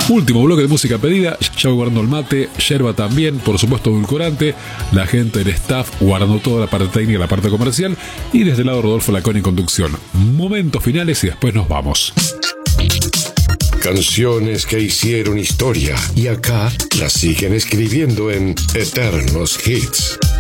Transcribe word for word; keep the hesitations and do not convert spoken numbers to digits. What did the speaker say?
Último bloque de música pedida, ya voy guardando el mate, yerba también, por supuesto edulcorante, la gente del staff guardando toda la parte técnica, la parte comercial, y desde el lado Rodolfo Laconi en conducción. Momentos finales y después nos vamos. Canciones que hicieron historia y acá las siguen escribiendo en Eternos Hits.